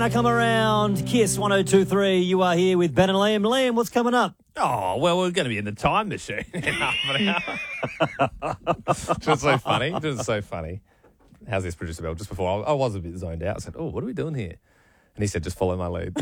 I come around. Kiss 102.3. You are here with Ben and Liam. Liam, what's coming up? Oh, well, we're going to be in the time machine in half an hour. Just so funny. Just so funny. How's this, producer Bill? Just before, I was a bit zoned out. I said, oh, what are we doing here? And he said, just follow my lead.